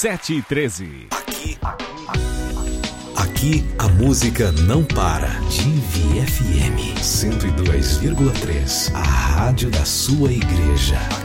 7h13. Aqui a música não para. Divi FM 102,3. A rádio da sua igreja.